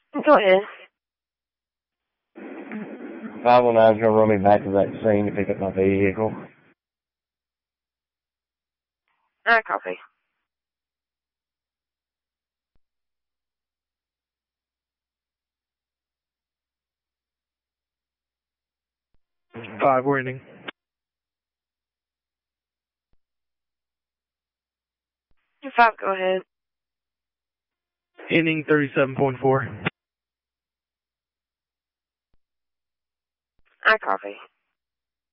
Go ahead. 519 is going to run me back to that scene to pick up my vehicle. I copy. 5 waiting. 5, go ahead. Inning 37.4. I copy.